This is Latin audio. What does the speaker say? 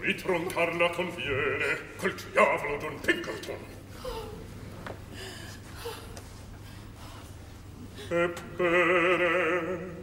vuoi troncarla conviene col diavolo d'un Pinkerton. Ebbene,